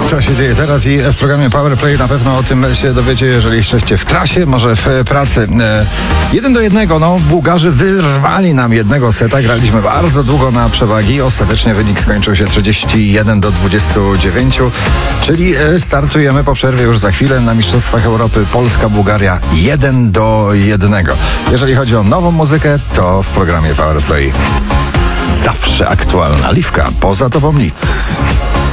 Co się dzieje teraz i w programie Power Play na pewno o tym się dowiecie, jeżeli jesteście w trasie, może w pracy. 1-1, no Bułgarzy wyrwali nam jednego seta, graliśmy bardzo długo na przewagi, ostatecznie wynik skończył się 31-29, czyli startujemy po przerwie już za chwilę na Mistrzostwach Europy Polska-Bułgaria 1-1. Jeżeli chodzi o nową muzykę, to w programie Power Play zawsze aktualna Liwka, poza tobą nic.